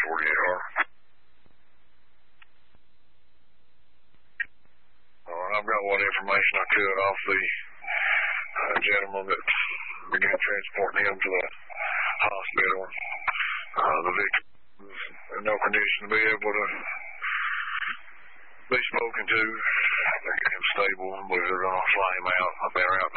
48R. I've got what information I could off the gentleman that began transporting him to the hospital. The victim was in no condition to be able to be spoken to. They got him stable, but they're going to fly him out. They were out